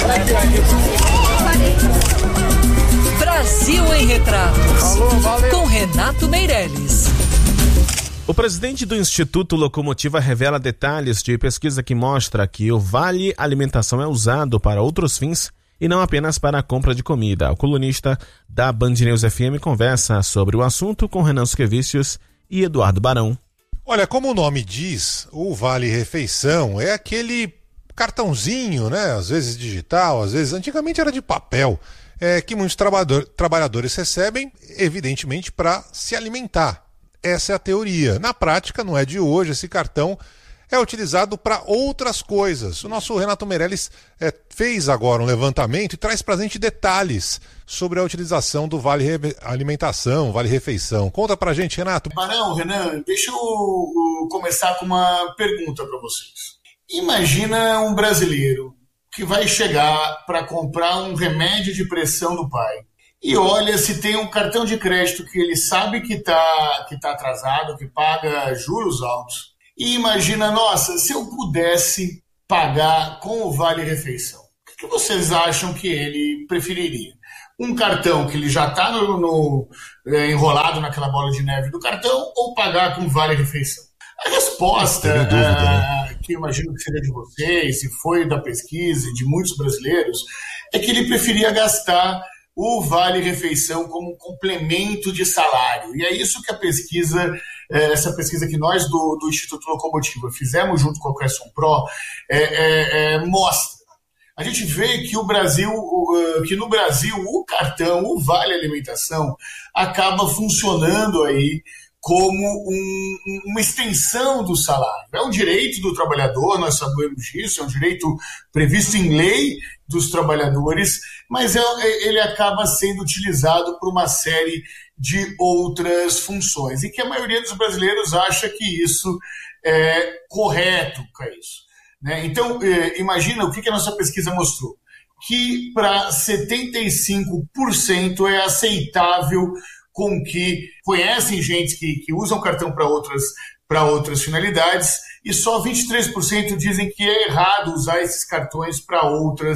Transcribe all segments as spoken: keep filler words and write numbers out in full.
Brasil em Retratos, Alô, valeu. com Renato Meirelles. O presidente do Instituto Locomotiva revela detalhes de pesquisa que mostra que o Vale Alimentação é usado para outros fins e não apenas para a compra de comida. O colunista da Band News F M conversa sobre o assunto com Renan Suquevicius e Eduardo Barão. Olha, como o nome diz, o Vale Refeição é aquele cartãozinho, né? Às vezes digital, às vezes, antigamente era de papel, é, que muitos trabalhador, trabalhadores recebem, evidentemente, para se alimentar. Essa é a teoria. Na prática, não é de hoje, esse cartão é utilizado para outras coisas. O nosso Renato Meirelles é, fez agora um levantamento e traz para a gente detalhes sobre a utilização do Vale Alimentação, Vale Refeição. Conta para a gente, Renato. Barão, Renan, deixa eu, eu começar com uma pergunta para vocês. Imagina um brasileiro que vai chegar para comprar um remédio de pressão do pai. E olha se tem um cartão de crédito que ele sabe que está que tá atrasado, que paga juros altos. E imagina, nossa, se eu pudesse pagar com o Vale Refeição, o que vocês acham que ele preferiria? Um cartão que ele já está no, no, é, enrolado naquela bola de neve do cartão ou pagar com o Vale Refeição? A resposta, dúvida, é, né? que eu imagino que seria de vocês, e foi da pesquisa e de muitos brasileiros, é que ele preferia gastar o Vale Refeição como um complemento de salário. E é isso que a pesquisa, essa pesquisa que nós do, do Instituto Locomotiva fizemos junto com a Cresson Pro, é, é, é, mostra. A gente vê que, o Brasil, que no Brasil o cartão, o Vale Alimentação, acaba funcionando aí como um, uma extensão do salário. É um direito do trabalhador, nós sabemos disso, é um direito previsto em lei dos trabalhadores, mas é, ele acaba sendo utilizado por uma série de outras funções, e que a maioria dos brasileiros acha que isso é correto, Caíso. Né? Então, eh, imagina o que, que a nossa pesquisa mostrou. Que para setenta e cinco por cento é aceitável com que conhecem gente que, que usam cartão para outras, para outras finalidades, e só vinte e três por cento dizem que é errado usar esses cartões para outras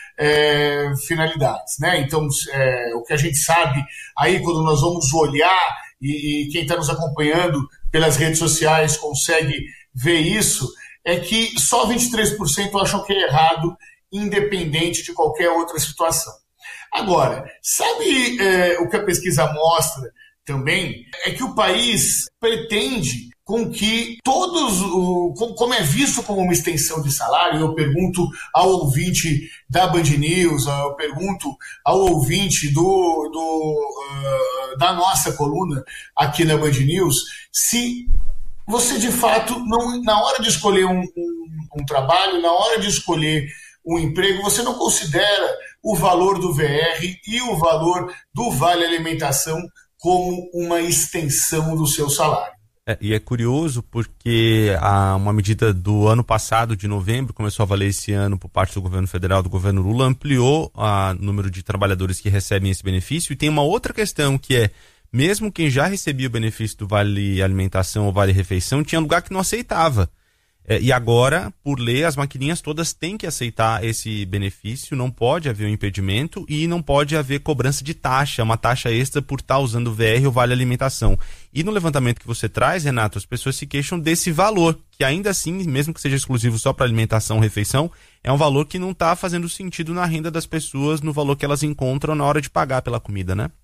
é, finalidades. Né? Então, é, o que a gente sabe aí, quando nós vamos olhar, e, e quem está nos acompanhando pelas redes sociais consegue ver isso, é que só vinte e três por cento acham que é errado, independente de qualquer outra situação. Agora, sabe é, o que a pesquisa mostra também? É que o país pretende com que todos, o, como é visto como uma extensão de salário, eu pergunto ao ouvinte da Band News, eu pergunto ao ouvinte do, do, uh, da nossa coluna aqui na Band News, se você de fato, não, na hora de escolher um, um, um trabalho, na hora de escolher um emprego, você não considera o valor do V R e o valor do Vale Alimentação como uma extensão do seu salário. É, e é curioso porque a, uma medida do ano passado, de novembro, começou a valer esse ano por parte do governo federal, do governo Lula, ampliou o número de trabalhadores que recebem esse benefício. E tem uma outra questão que é, mesmo quem já recebia o benefício do Vale Alimentação ou Vale Refeição, tinha lugar que não aceitava. É, e agora, por lei, as maquininhas todas têm que aceitar esse benefício, não pode haver um impedimento e não pode haver cobrança de taxa, uma taxa extra por estar usando o V R ou Vale Alimentação. E no levantamento que você traz, Renato, as pessoas se queixam desse valor, que ainda assim, mesmo que seja exclusivo só para alimentação, refeição, é um valor que não está fazendo sentido na renda das pessoas, no valor que elas encontram na hora de pagar pela comida, né?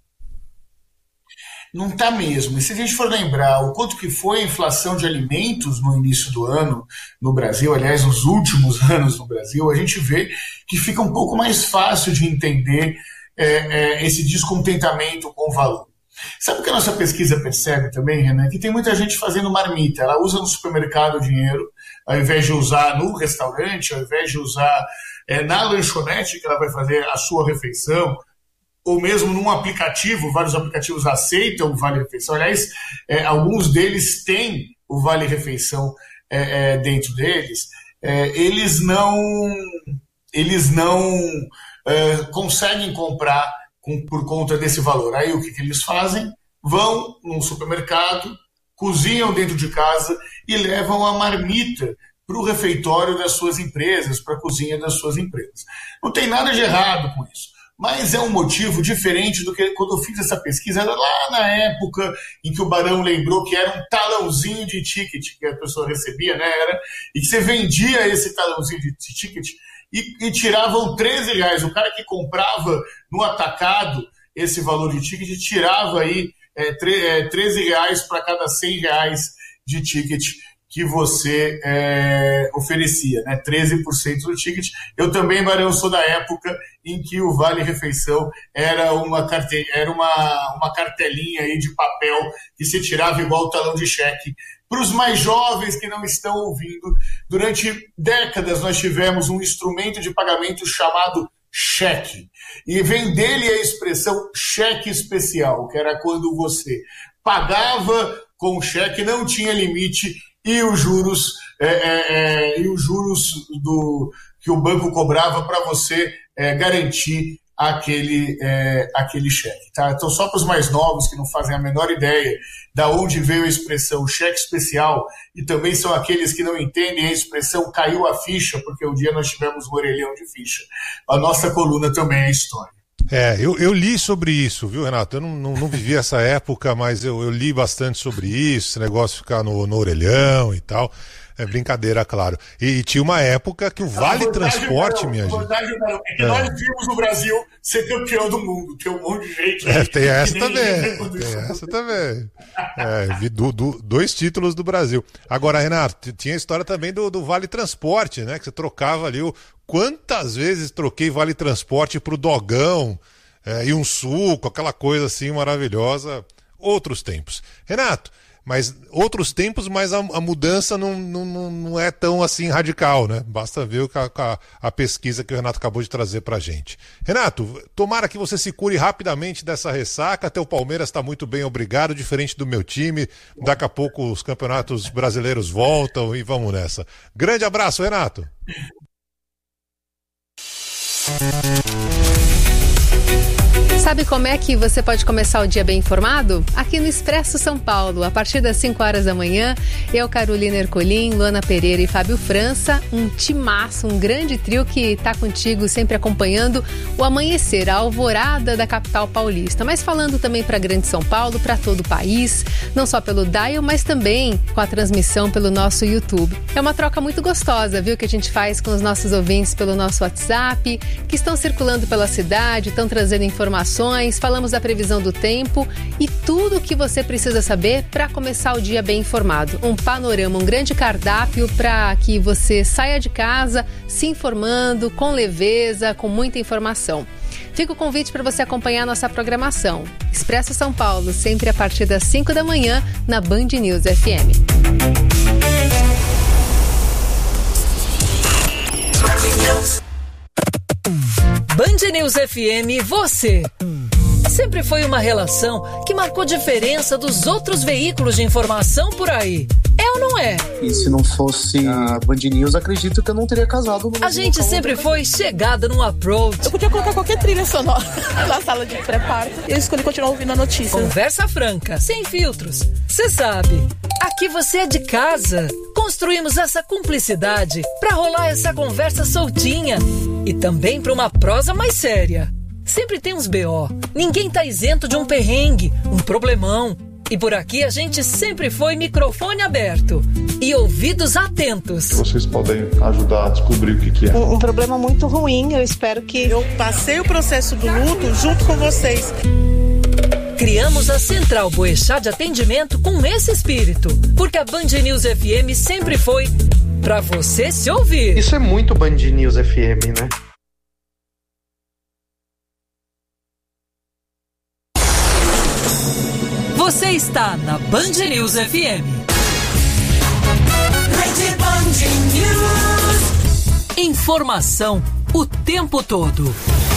Não está mesmo. E se a gente for lembrar o quanto que foi a inflação de alimentos no início do ano no Brasil, aliás, nos últimos anos no Brasil, a gente vê que fica um pouco mais fácil de entender é, é, esse descontentamento com o valor. Sabe o que a nossa pesquisa percebe também, Renan? Que tem muita gente fazendo marmita. Ela usa no supermercado o dinheiro, ao invés de usar no restaurante, ao invés de usar é, na lanchonete que ela vai fazer a sua refeição, ou mesmo num aplicativo, vários aplicativos aceitam o Vale Refeição. Aliás, é, alguns deles têm o Vale Refeição é, é, dentro deles. É, eles não, eles não é, conseguem comprar com, por conta desse valor. Aí o que, que eles fazem? Vão num supermercado, cozinham dentro de casa e levam a marmita para o refeitório das suas empresas, para a cozinha das suas empresas. Não tem nada de errado com isso, mas é um motivo diferente do que quando eu fiz essa pesquisa, era lá na época em que o Barão lembrou que era um talãozinho de ticket que a pessoa recebia, né? Era, e que você vendia esse talãozinho de ticket e, e tiravam treze reais. O cara que comprava no atacado esse valor de ticket tirava aí é, treze reais para cada cem reais de ticket que você é, oferecia, né? treze por cento do ticket. Eu também, Barão, sou da época em que o Vale Refeição era uma, carte... era uma, uma cartelinha aí de papel que se tirava igual o talão de cheque. Para os mais jovens que não estão ouvindo, durante décadas nós tivemos um instrumento de pagamento chamado cheque. E vem dele a expressão cheque especial, que era quando você pagava com cheque, não tinha limite, e os juros, é, é, é, e os juros do, que o banco cobrava para você é, garantir aquele, é, aquele cheque. Tá? Então, só para os mais novos que não fazem a menor ideia da onde veio a expressão cheque especial, e também são aqueles que não entendem a expressão caiu a ficha, porque um dia nós tivemos um orelhão de ficha. A nossa coluna também é história. É, eu, eu li sobre isso, viu, Renato? Eu não, não, não vivi essa época, mas eu, eu li bastante sobre isso, esse negócio de ficar no, no orelhão e tal. É brincadeira, claro. E, e tinha uma época que o Vale vantagem, Transporte, não, minha gente... Vantagem, não, é que é. nós vimos o Brasil ser campeão do mundo. Tem um monte de gente... É, tem essa também. Tem essa também. É, vi do, do, dois títulos do Brasil. Agora, Renato, tinha a história também do, do Vale Transporte, né? Que você trocava ali o... Quantas vezes troquei Vale Transporte pro dogão é, e um suco, aquela coisa assim maravilhosa. Outros tempos. Renato, mas outros tempos, mas a, a mudança não, não, não é tão assim radical, né? Basta ver a, a, a pesquisa que o Renato acabou de trazer pra gente. Renato, tomara que você se cure rapidamente dessa ressaca. Até o Palmeiras está muito bem, obrigado, diferente do meu time. Daqui a pouco os campeonatos brasileiros voltam e vamos nessa. Grande abraço, Renato. Sabe como é que você pode começar o dia bem informado? Aqui no Expresso São Paulo, a partir das cinco horas da manhã, eu, Carolina Ercolim, Luana Pereira e Fábio França, um timaço, um grande trio que está contigo sempre acompanhando o amanhecer, a alvorada da capital paulista, mas falando também para Grande São Paulo, para todo o país, não só pelo dial, mas também com a transmissão pelo nosso YouTube. É uma troca muito gostosa, viu, que a gente faz com os nossos ouvintes pelo nosso WhatsApp, que estão circulando pela cidade, estão trazendo informações, falamos da previsão do tempo e tudo o que você precisa saber para começar o dia bem informado. Um panorama, um grande cardápio para que você saia de casa se informando com leveza, com muita informação. Fica o convite para você acompanhar a nossa programação. Expresso São Paulo, sempre a partir das cinco da manhã, na Band News F M. Band News F M, você. Sempre foi uma relação que marcou diferença dos outros veículos de informação por aí. É ou não é? E se não fosse a Band News, acredito que eu não teria casado. A gente sempre foi chegada num approach. Eu podia colocar qualquer trilha sonora na sala de pré-parto. Eu escolhi continuar ouvindo a notícia. Conversa franca, sem filtros. Você sabe, aqui você é de casa. Construímos essa cumplicidade pra rolar essa conversa soltinha. E também pra uma prosa mais séria. Sempre tem uns B O. Ninguém tá isento de um perrengue, um problemão. E por aqui a gente sempre foi microfone aberto e ouvidos atentos. Vocês podem ajudar a descobrir o que, que é. Um, um problema muito ruim, eu espero que... Eu passei o processo do luto junto com vocês. Criamos a Central Boechat de atendimento com esse espírito, porque a Band News F M sempre foi pra você se ouvir. Isso é muito Band News F M, né? Você está na Band News F M. Rede Band News. Informação o tempo todo.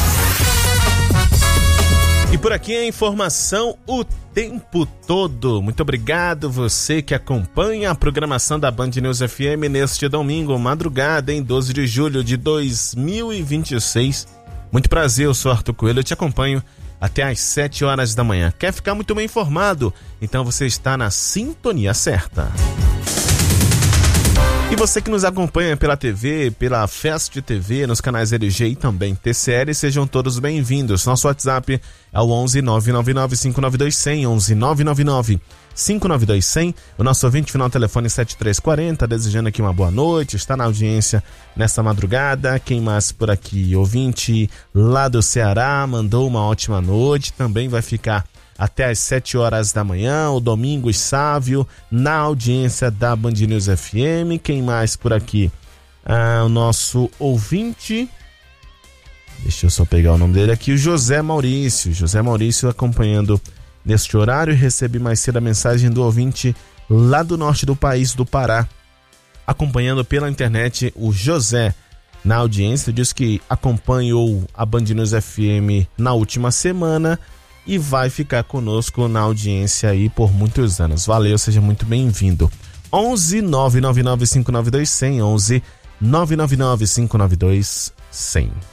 E por aqui a informação o tempo todo. Muito obrigado você que acompanha a programação da Band News F M neste domingo, madrugada, em doze de julho de dois mil e vinte e seis. Muito prazer, eu sou Arthur Coelho, eu te acompanho até às sete horas da manhã. Quer ficar muito bem informado? Então você está na sintonia certa. E você que nos acompanha pela T V, pela Fest T V, nos canais L G e também T C L, sejam todos bem-vindos. Nosso WhatsApp é o onze nove nove nove cinco nove dois zero zero, onze nove nove nove cinco nove dois zero zero. O nosso ouvinte final telefone sete três quatro zero, desejando aqui uma boa noite, está na audiência nesta madrugada. Quem mais por aqui? Ouvinte lá do Ceará, mandou uma ótima noite, também vai ficar até às sete horas da manhã, o Domingos Sávio, na audiência da Band News F M. Quem mais por aqui? Ah, o nosso ouvinte, deixa eu só pegar o nome dele aqui, o José Maurício. José Maurício acompanhando neste horário. Recebi mais cedo a mensagem do ouvinte lá do norte do país, do Pará, acompanhando pela internet. O José, na audiência, diz que acompanhou a Band News F M na última semana e vai ficar conosco na audiência aí por muitos anos. Valeu, seja muito bem-vindo. onze nove nove nove cinco nove dois zero zero, onze nove nove nove cinco nove dois zero zero.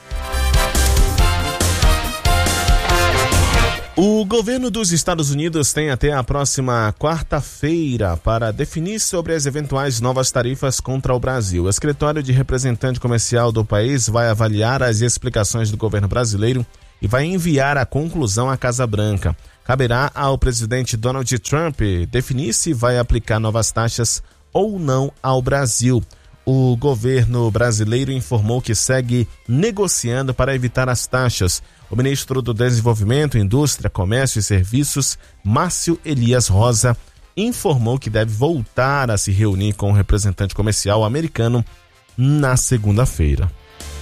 O governo dos Estados Unidos tem até a próxima quarta-feira para definir sobre as eventuais novas tarifas contra o Brasil. O escritório de representante comercial do país vai avaliar as explicações do governo brasileiro e vai enviar a conclusão à Casa Branca. Caberá ao presidente Donald Trump definir se vai aplicar novas taxas ou não ao Brasil. O governo brasileiro informou que segue negociando para evitar as taxas. O ministro do Desenvolvimento, Indústria, Comércio e Serviços, Márcio Elias Rosa, informou que deve voltar a se reunir com o representante comercial americano na segunda-feira.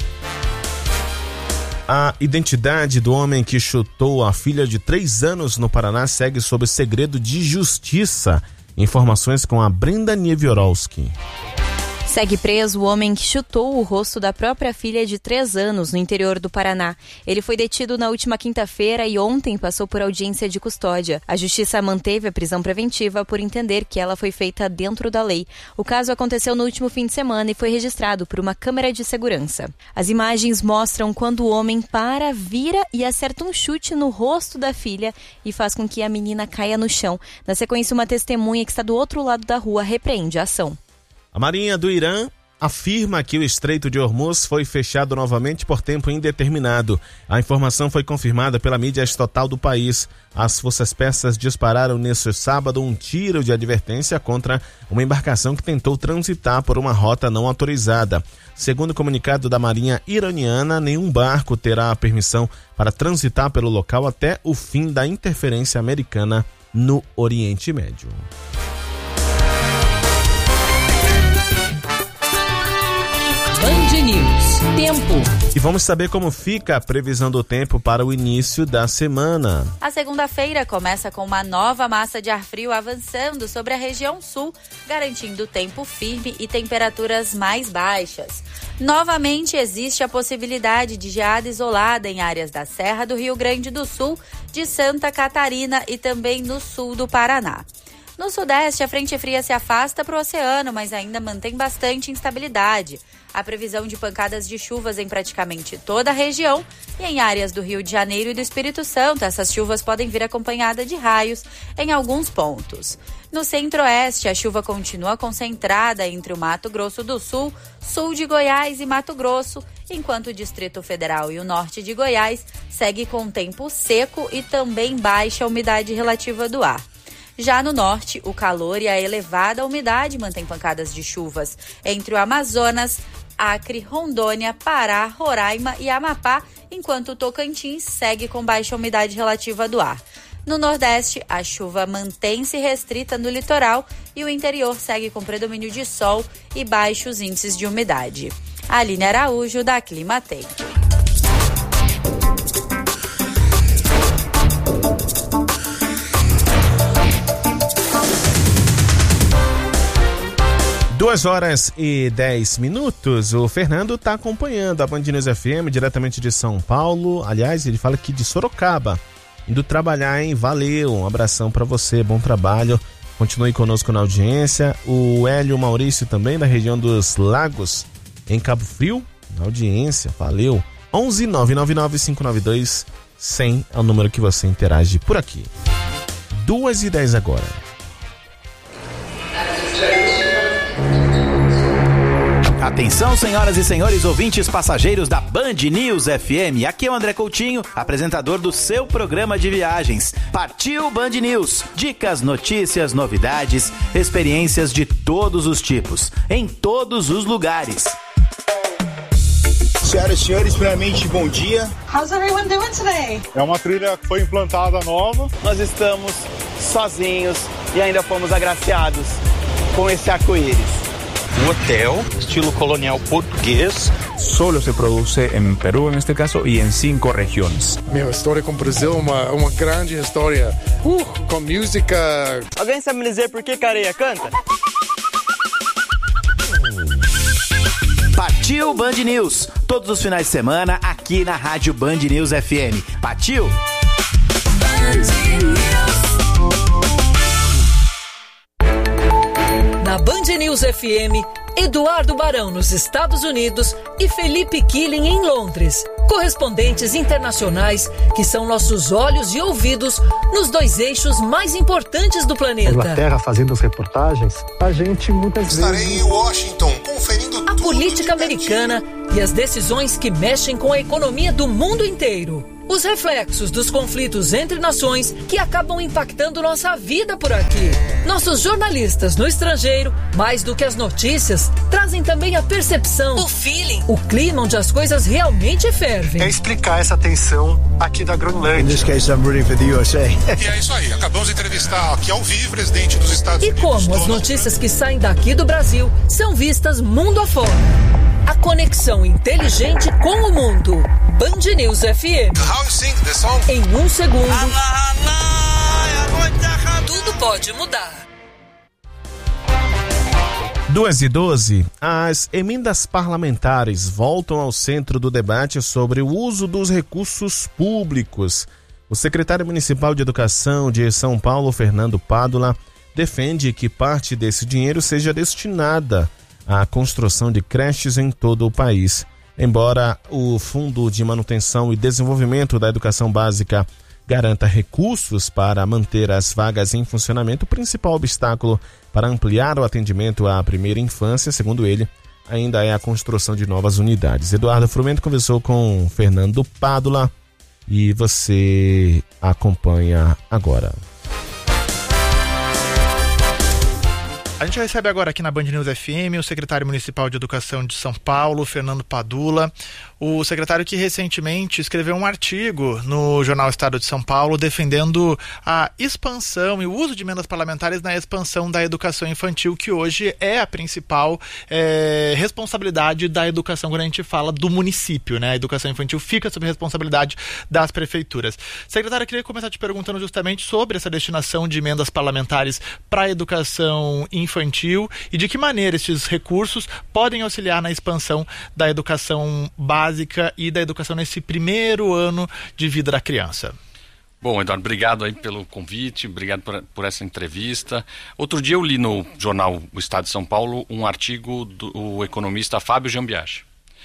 A identidade do homem que chutou a filha de três anos no Paraná segue sob segredo de justiça. Informações com a Brenda Niewiorowski. Segue preso o homem que chutou o rosto da própria filha de três anos no interior do Paraná. Ele foi detido na última quinta-feira e ontem passou por audiência de custódia. A justiça manteve a prisão preventiva por entender que ela foi feita dentro da lei. O caso aconteceu no último fim de semana e foi registrado por uma câmera de segurança. As imagens mostram quando o homem para, vira e acerta um chute no rosto da filha e faz com que a menina caia no chão. Na sequência, uma testemunha que está do outro lado da rua repreende a ação. A Marinha do Irã afirma que o Estreito de Hormuz foi fechado novamente por tempo indeterminado. A informação foi confirmada pela mídia estatal do país. As forças persas dispararam neste sábado um tiro de advertência contra uma embarcação que tentou transitar por uma rota não autorizada. Segundo o comunicado da Marinha iraniana, nenhum barco terá permissão para transitar pelo local até o fim da interferência americana no Oriente Médio. Band News. Tempo. E vamos saber como fica a previsão do tempo para o início da semana. A segunda-feira começa com uma nova massa de ar frio avançando sobre a região sul, garantindo tempo firme e temperaturas mais baixas. Novamente existe a possibilidade de geada isolada em áreas da Serra do Rio Grande do Sul, de Santa Catarina e também no sul do Paraná. No sudeste, a frente fria se afasta para o oceano, mas ainda mantém bastante instabilidade. A previsão de pancadas de chuvas em praticamente toda a região e em áreas do Rio de Janeiro e do Espírito Santo, essas chuvas podem vir acompanhadas de raios em alguns pontos. No centro-oeste, a chuva continua concentrada entre o Mato Grosso do Sul, sul de Goiás e Mato Grosso, enquanto o Distrito Federal e o norte de Goiás segue com tempo seco e também baixa umidade relativa do ar. Já no norte, o calor e a elevada umidade mantêm pancadas de chuvas entre o Amazonas, Acre, Rondônia, Pará, Roraima e Amapá, enquanto o Tocantins segue com baixa umidade relativa do ar. No nordeste, a chuva mantém-se restrita no litoral e o interior segue com predomínio de sol e baixos índices de umidade. Aline Araújo, da Clima Tempo. Duas horas e dez minutos, o Fernando está acompanhando a Band News F M diretamente de São Paulo. Aliás, ele fala aqui de Sorocaba, indo trabalhar, hein? Valeu, um abração para você, bom trabalho. Continue conosco na audiência. O Hélio Maurício também, da região dos Lagos, em Cabo Frio, na audiência, valeu. onze nove nove nove cinco nove dois zero zero é o número que você interage por aqui. Duas e dez agora. Atenção, senhoras e senhores ouvintes passageiros da Band News F M. Aqui é o André Coutinho, apresentador do seu programa de viagens. Partiu Band News. Dicas, notícias, novidades, experiências de todos os tipos, em todos os lugares. Senhoras e senhores, primeiramente, bom dia. How's everyone doing today? É uma trilha que foi implantada nova. Nós estamos sozinhos e ainda fomos agraciados com esse arco-íris. Um hotel, estilo colonial português. Solo se produce em Peru, neste caso, e em cinco regiões. Minha história com o Brasil é uma, uma grande história. Uh, com música. Alguém sabe me dizer por que Careia canta? Partiu Band News. Todos os finais de semana aqui na Rádio Band News F M. Partiu? Band News. Na Band News F M, Eduardo Barão nos Estados Unidos e Felipe Killing em Londres. Correspondentes internacionais que são nossos olhos e ouvidos nos dois eixos mais importantes do planeta. Inglaterra fazendo as reportagens, a gente muitas Estarei vezes... em Washington conferindo a política americana e as decisões que mexem com a economia do mundo inteiro. Os reflexos dos conflitos entre nações que acabam impactando nossa vida por aqui. Nossos jornalistas no estrangeiro, mais do que as notícias, trazem também a percepção, o feeling, o clima onde as coisas realmente fervem. É explicar essa tensão aqui da Groenlândia. In this case, I'm rooting for the U S A. E é isso aí, acabamos de entrevistar aqui ao vivo o presidente dos Estados e Unidos. E como as notícias que saem daqui do Brasil são vistas mundo afora. A conexão inteligente com o mundo. Band News F M. How you sing the song? Em um segundo, tudo pode mudar. duas e doze, as emendas parlamentares voltam ao centro do debate sobre o uso dos recursos públicos. O secretário municipal de Educação de São Paulo, Fernando Pádula, defende que parte desse dinheiro seja destinada à construção de creches em todo o país. Embora o Fundo de Manutenção e Desenvolvimento da Educação Básica garanta recursos para manter as vagas em funcionamento, o principal obstáculo para ampliar o atendimento à primeira infância, segundo ele, ainda é a construção de novas unidades. Eduardo Frumento conversou com Fernando Pádula e você acompanha agora. A gente recebe agora aqui na Band News F M o secretário municipal de Educação de São Paulo, Fernando Pádula, o secretário que recentemente escreveu um artigo no jornal Estado de São Paulo defendendo a expansão e o uso de emendas parlamentares na expansão da educação infantil, que hoje é a principal é, responsabilidade da educação quando a gente fala do município, né? A educação infantil fica sob responsabilidade das prefeituras. Secretário, eu queria começar te perguntando justamente sobre essa destinação de emendas parlamentares para a educação infantil infantil e de que maneira esses recursos podem auxiliar na expansão da educação básica e da educação nesse primeiro ano de vida da criança. Bom, Eduardo, obrigado aí pelo convite, obrigado por, por essa entrevista. Outro dia eu li no jornal O Estado de São Paulo um artigo do economista Fábio Jambiachi,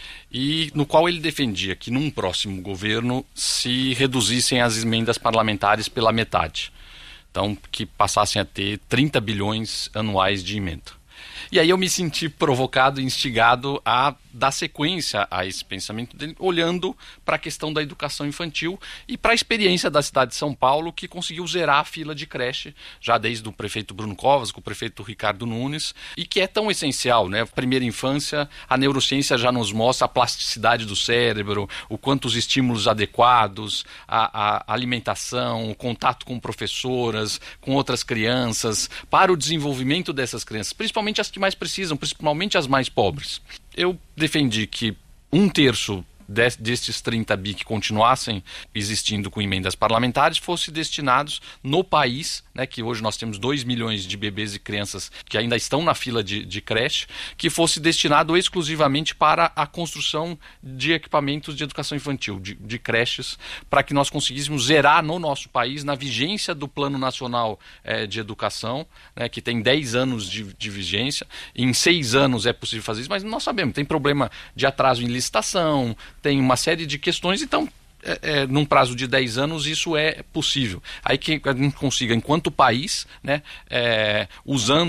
e no qual ele defendia que num próximo governo se reduzissem as emendas parlamentares pela metade. Então, que passassem a ter trinta bilhões anuais de emenda. E aí eu me senti provocado e instigado a dar sequência a esse pensamento dele, olhando para a questão da educação infantil e para a experiência da cidade de São Paulo, que conseguiu zerar a fila de creche, já desde o prefeito Bruno Covas, com o prefeito Ricardo Nunes, e que é tão essencial, né? Primeira infância, a neurociência já nos mostra a plasticidade do cérebro, o quanto os estímulos adequados, a, a alimentação, o contato com professoras, com outras crianças, para o desenvolvimento dessas crianças, principalmente as que mais precisam, principalmente as mais pobres. Eu defendi que um terço destes trinta bi que continuassem existindo com emendas parlamentares fossem destinados no país, né, que hoje nós temos dois milhões de bebês e crianças que ainda estão na fila de, de creche, que fosse destinado exclusivamente para a construção de equipamentos de educação infantil, de, de creches, para que nós conseguíssemos zerar no nosso país, na vigência do Plano Nacional eh, de Educação, né, que tem dez anos de, de vigência. Em seis anos é possível fazer isso, mas nós sabemos, tem problema de atraso em licitação, tem uma série de questões, então, é, é, num prazo de dez anos, isso é possível. Aí que a gente consiga, enquanto país, né, é, usando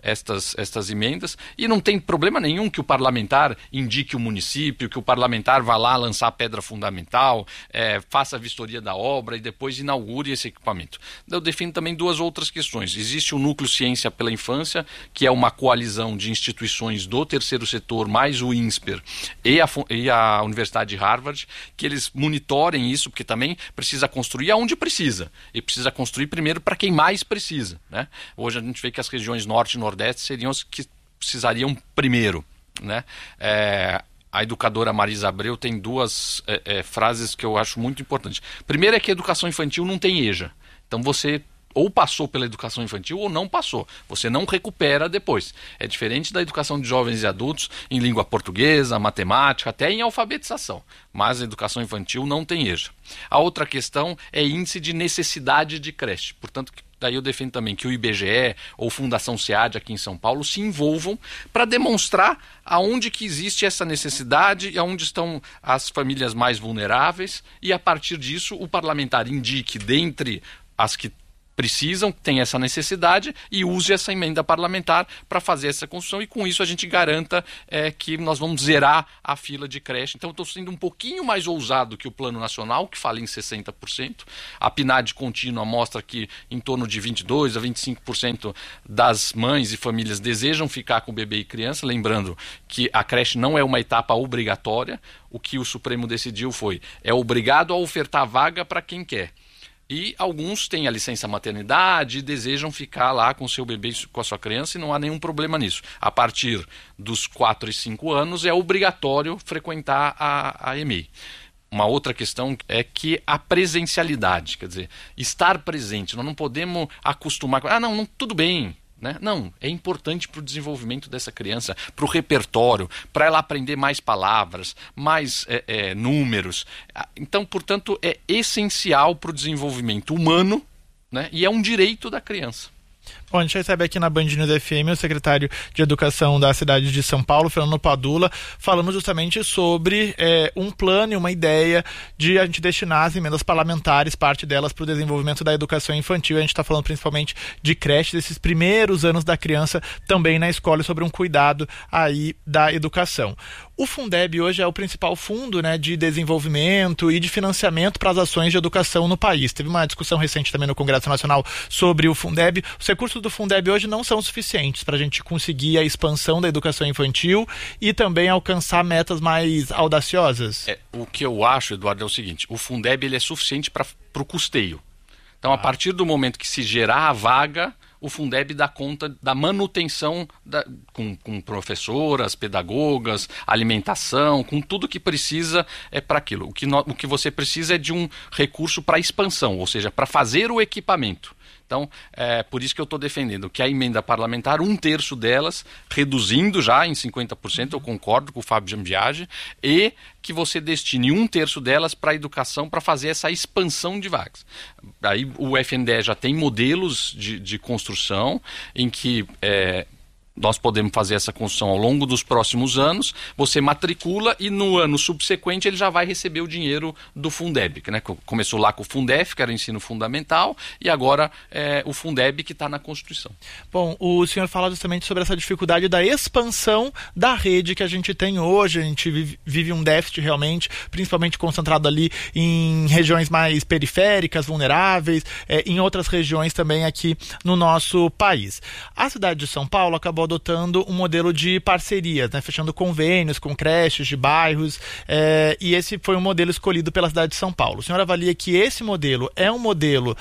estas, estas emendas, e não tem problema nenhum que o parlamentar indique o município, que o parlamentar vá lá lançar a pedra fundamental, é, faça a vistoria da obra e depois inaugure esse equipamento. Eu defendo também duas outras questões. Existe o Núcleo Ciência pela Infância, que é uma coalizão de instituições do terceiro setor, mais o INSPER e a, e a Universidade de Harvard, que eles monitorem isso, porque também precisa construir aonde precisa, e precisa construir primeiro para quem mais precisa, né? Hoje a gente vê que as regiões norte e nordeste seriam as que precisariam primeiro, né? É, a educadora Marisa Abreu tem duas é, é, frases que eu acho muito importantes. Primeiro é que a educação infantil não tem E J A. Então você ou passou pela educação infantil ou não passou. Você não recupera depois. É diferente da educação de jovens e adultos em língua portuguesa, matemática, até em alfabetização. Mas a educação infantil não tem E J A. A outra questão é índice de necessidade de creche. Portanto, daí eu defendo também que o I B G E ou Fundação SEAD aqui em São Paulo se envolvam para demonstrar aonde que existe essa necessidade e aonde estão as famílias mais vulneráveis, e a partir disso o parlamentar indique dentre as que precisam, tem essa necessidade, e use essa emenda parlamentar para fazer essa construção, e com isso a gente garanta é, que nós vamos zerar a fila de creche. Então eu estou sendo um pouquinho mais ousado que o Plano Nacional, que fala em sessenta por cento. A PNAD contínua mostra que em torno de vinte e dois por cento a vinte e cinco por cento das mães e famílias desejam ficar com bebê e criança, lembrando que a creche não é uma etapa obrigatória. O que o Supremo decidiu foi, é obrigado a ofertar vaga para quem quer. E alguns têm a licença maternidade e desejam ficar lá com o seu bebê e com a sua criança, e não há nenhum problema nisso. A partir dos quatro e cinco anos é obrigatório frequentar a, a E M E I. Uma outra questão é que a presencialidade, quer dizer, estar presente. Nós não podemos acostumar com... Ah, não, não tudo bem. Né? Não, é importante para o desenvolvimento dessa criança, para o repertório, para ela aprender mais palavras, mais é, é, números. Então, portanto, é essencial para o desenvolvimento humano, né? E é um direito da criança. Bom, a gente recebe aqui na Band News F M o secretário de Educação da cidade de São Paulo, Fernando Padula, falando justamente sobre é, um plano e uma ideia de a gente destinar as emendas parlamentares, parte delas para o desenvolvimento da educação infantil. A gente está falando principalmente de creche, desses primeiros anos da criança também na escola, e sobre um cuidado aí da educação. O Fundeb hoje é o principal fundo, né, de desenvolvimento e de financiamento para as ações de educação no país. Teve uma discussão recente também no Congresso Nacional sobre o Fundeb. Os recursos do Fundeb hoje não são suficientes para a gente conseguir a expansão da educação infantil e também alcançar metas mais audaciosas. É, o que eu acho, Eduardo, é o seguinte: o Fundeb ele é suficiente para o custeio. Então, ah. a partir do momento que se gerar a vaga, o Fundeb dá conta da manutenção da, com, com professoras, pedagogas, alimentação, com tudo que precisa é para aquilo. O que, no, o que você precisa é de um recurso para expansão, ou seja, para fazer o equipamento. Então, é por isso que eu estou defendendo que a emenda parlamentar, um terço delas, reduzindo já em cinquenta por cento, eu concordo com o Fábio Jambiage, e que você destine um terço delas para a educação, para fazer essa expansão de vagas. Aí o F N D E já tem modelos de, de construção em que... É, nós podemos fazer essa construção ao longo dos próximos anos, você matricula e no ano subsequente ele já vai receber o dinheiro do Fundeb, né? Começou lá com o Fundef, que era o ensino fundamental, e agora é o Fundeb que está na Constituição. Bom, o senhor fala justamente sobre essa dificuldade da expansão da rede que a gente tem hoje. A gente vive, vive um déficit realmente, principalmente concentrado ali em regiões mais periféricas, vulneráveis, é, em outras regiões também aqui no nosso país. A cidade de São Paulo acabou adotando um modelo de parcerias, né, fechando convênios com creches de bairros, é, e esse foi um modelo escolhido pela cidade de São Paulo. O senhor avalia que esse modelo é um modelo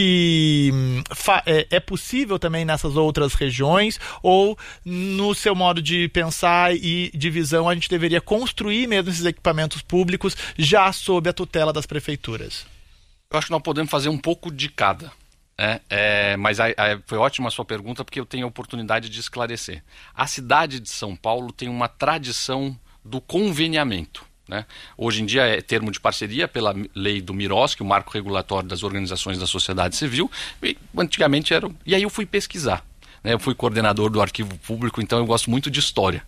que fa- é, é possível também nessas outras regiões, ou no seu modo de pensar e de visão a gente deveria construir mesmo esses equipamentos públicos já sob a tutela das prefeituras? Eu acho que nós podemos fazer um pouco de cada. É, é, mas a, a, foi ótima a sua pergunta, porque eu tenho a oportunidade de esclarecer. A cidade de São Paulo tem uma tradição do conveniamento, né? Hoje em dia é termo de parceria pela lei do MIROS, que é o Marco Regulatório das Organizações da Sociedade Civil, e antigamente era... E aí eu fui pesquisar. né? Eu fui coordenador do Arquivo Público, então eu gosto muito de história.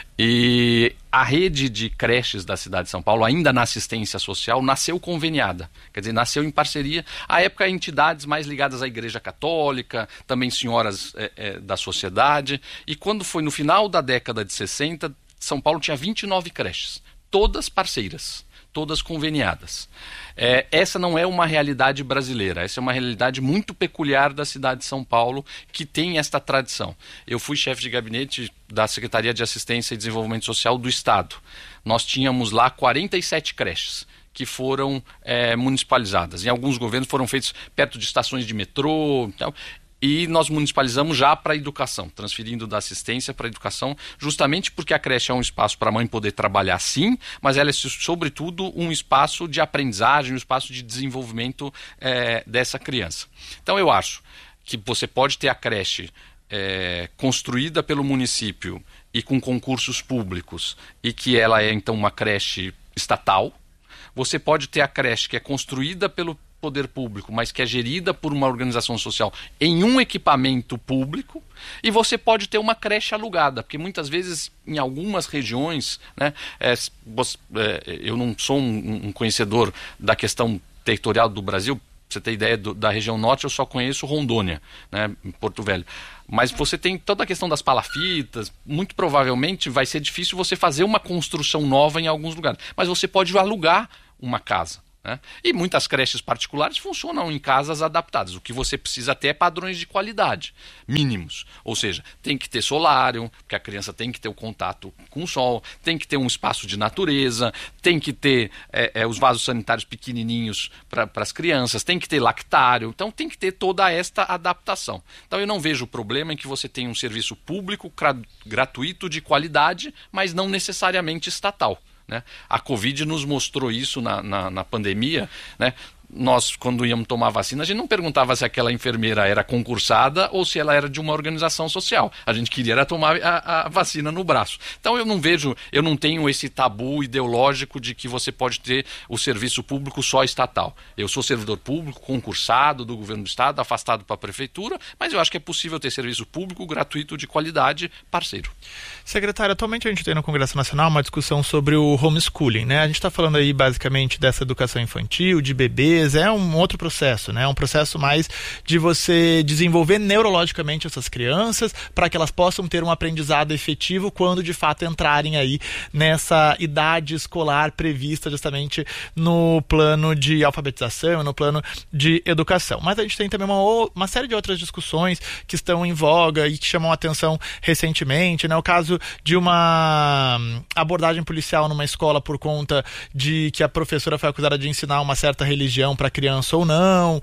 E a rede de creches da cidade de São Paulo, ainda na assistência social, nasceu conveniada. Quer dizer, nasceu em parceria. À época, entidades mais ligadas à Igreja Católica, também senhoras é, é, da sociedade. E quando foi no final da década de sessenta, São Paulo tinha vinte e nove creches, todas parceiras, todas conveniadas. É, essa não é uma realidade brasileira, essa é uma realidade muito peculiar da cidade de São Paulo, que tem esta tradição. Eu fui chefe de gabinete da Secretaria de Assistência e Desenvolvimento Social do Estado. Nós tínhamos lá quarenta e sete creches que foram é, municipalizadas. Em alguns governos foram feitos perto de estações de metrô, então, e nós municipalizamos já para a educação, transferindo da assistência para a educação, justamente porque a creche é um espaço para a mãe poder trabalhar sim, mas ela é sobretudo um espaço de aprendizagem, um espaço de desenvolvimento é, dessa criança. Então eu acho que você pode ter a creche é, construída pelo município e com concursos públicos, e que ela é então uma creche estatal. Você pode ter a creche que é construída pelo poder público, mas que é gerida por uma organização social em um equipamento público, e você pode ter uma creche alugada, porque muitas vezes em algumas regiões, né, é, você, é, eu não sou um, um conhecedor da questão territorial do Brasil, pra você ter ideia do, da região norte, eu só conheço Rondônia, né, em Porto Velho. Mas você tem toda a questão das palafitas, muito provavelmente vai ser difícil você fazer uma construção nova em alguns lugares, mas você pode alugar uma casa. Né? E muitas creches particulares funcionam em casas adaptadas. O que você precisa ter é padrões de qualidade mínimos. Ou seja, tem que ter solário, porque a criança tem que ter o contato com o sol, tem que ter um espaço de natureza, tem que ter é, é, os vasos sanitários pequenininhos para as crianças, tem que ter lactário. Então tem que ter toda esta adaptação. Então eu não vejo problema em que você tenha um serviço público gratuito de qualidade, mas não necessariamente estatal. Né? A Covid nos mostrou isso na, na, na pandemia, né? Nós, quando íamos tomar vacina, a gente não perguntava se aquela enfermeira era concursada ou se ela era de uma organização social. A gente queria era tomar a, a vacina no braço. Então eu não vejo, eu não tenho esse tabu ideológico de que você pode ter o serviço público só estatal. Eu sou servidor público, concursado do governo do estado, afastado para a prefeitura, mas eu acho que é possível ter serviço público gratuito de qualidade, parceiro. Secretário, atualmente a gente tem no Congresso Nacional uma discussão sobre o homeschooling, né? A gente está falando aí basicamente dessa educação infantil, de bebês. É um outro processo, né? É um processo mais de você desenvolver neurologicamente essas crianças para que elas possam ter um aprendizado efetivo quando de fato entrarem aí nessa idade escolar prevista justamente no plano de alfabetização, no plano de educação. Mas a gente tem também uma, uma série de outras discussões que estão em voga e que chamam a atenção recentemente, né? O caso de uma abordagem policial numa escola por conta de que a professora foi acusada de ensinar uma certa religião para criança ou não.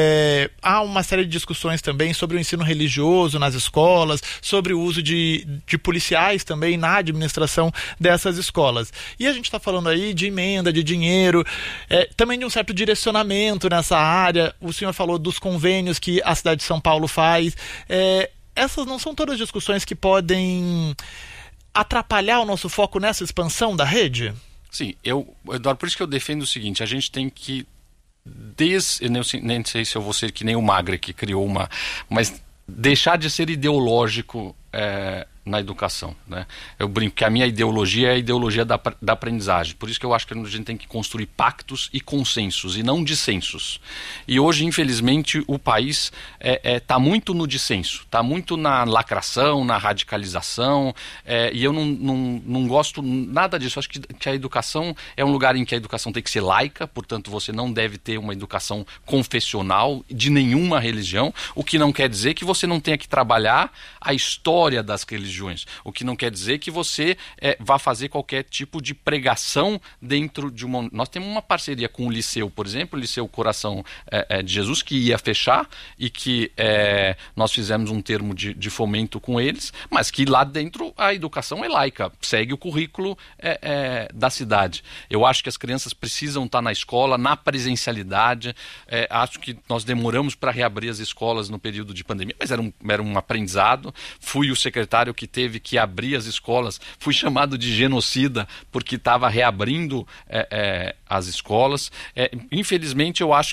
É, há uma série de discussões também sobre o ensino religioso nas escolas, sobre o uso de, de policiais também na administração dessas escolas. E a gente está falando aí de emenda, de dinheiro, é, também de um certo direcionamento nessa área. O senhor falou dos convênios que a cidade de São Paulo faz. É, essas não são todas discussões que podem atrapalhar o nosso foco nessa expansão da rede? Sim, eu, Eduardo, por isso que eu defendo o seguinte: a gente tem que Des, eu nem, nem sei se eu vou ser que nem o Magre que criou uma, mas deixar de ser ideológico é, na educação, né? Eu brinco que a minha ideologia é a ideologia da, da aprendizagem, por isso que eu acho que a gente tem que construir pactos e consensos e não dissensos. E hoje, infelizmente, o país está é, é, tá muito no dissenso, está muito na lacração, na radicalização, é, e eu não, não, não gosto nada disso. Eu acho que, que a educação é um lugar em que a educação tem que ser laica, portanto você não deve ter uma educação confessional de nenhuma religião, o que não quer dizer que você não tenha que trabalhar a história das religiões, o que não quer dizer que você é, vá fazer qualquer tipo de pregação dentro de uma... Nós temos uma parceria com o Liceu, por exemplo, o Liceu Coração é, é, de Jesus, que ia fechar e que é, nós fizemos um termo de, de fomento com eles, mas que lá dentro a educação é laica, segue o currículo é, é, da cidade. Eu acho que as crianças precisam estar na escola, na presencialidade. É, acho que nós demoramos para reabrir as escolas no período de pandemia, mas era um, era um aprendizado. Fui o secretário que teve que abrir as escolas, fui chamado de genocida porque estava reabrindo é, é, as escolas. É, infelizmente, eu acho que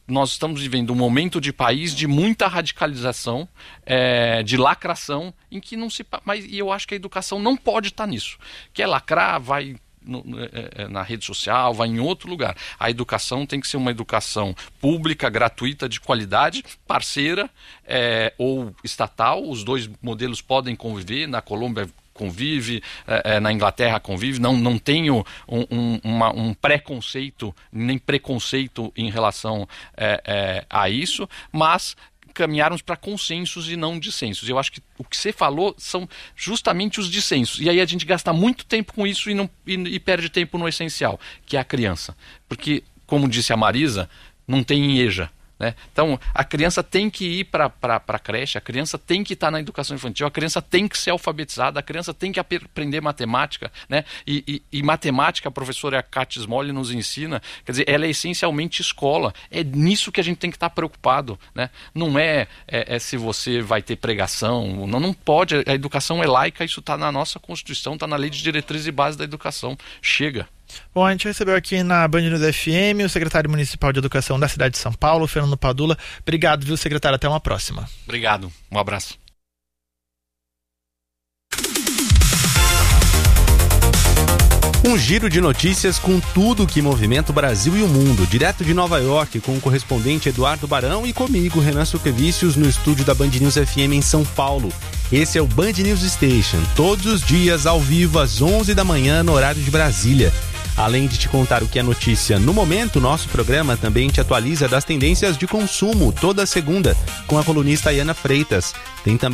nós estamos vivendo um momento de país de muita radicalização, é, de lacração, em que não se... Mas e eu acho que a educação não pode estar nisso. Quer lacrar, vai... No, na rede social, vai em outro lugar. A educação tem que ser uma educação pública, gratuita, de qualidade, parceira é, ou estatal. Os dois modelos podem conviver. Na Colômbia convive, é, na Inglaterra convive. Não, não tenho um, um, uma, um preconceito, nem preconceito em relação é, é, a isso, mas caminharmos para consensos e não dissensos. Eu acho que o que você falou são justamente os dissensos. E aí a gente gasta muito tempo com isso e, não, e, e perde tempo no essencial, que é a criança. Porque, como disse a Marisa, não tem I E J A. Né? Então, a criança tem que ir para a creche, a criança tem que estar na educação infantil, a criança tem que ser alfabetizada, a criança tem que aprender matemática, né? e, e, e matemática, a professora Kátia Smolli nos ensina, quer dizer, ela é essencialmente escola, é nisso que a gente tem que estar preocupado, né? Não é, é, é se você vai ter pregação, não, não pode, a educação é laica, isso está na nossa Constituição, está na Lei de Diretrizes e Bases da Educação, chega. Bom, a gente recebeu aqui na Band News F M o secretário municipal de educação da cidade de São Paulo, Fernando Padula. Obrigado, viu, secretário? Até uma próxima. Obrigado. Um abraço. Um giro de notícias com tudo que movimenta o Brasil e o mundo. Direto de Nova York, com o correspondente Eduardo Barão e comigo, Renan Suquevicius, no estúdio da Band News F M em São Paulo. Esse é o Band News Station, todos os dias ao vivo às onze da manhã no horário de Brasília. Além de te contar o que é notícia no momento, nosso programa também te atualiza das tendências de consumo toda segunda com a colunista Iana Freitas. Tem também